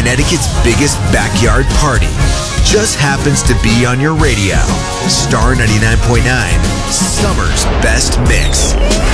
Connecticut's biggest backyard party just happens to be on your radio. Star 99.9, Summer's Best Mix.